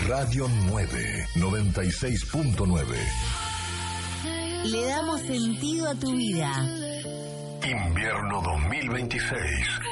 Radio 9, 96.9. Le damos sentido a tu vida. Invierno 2026.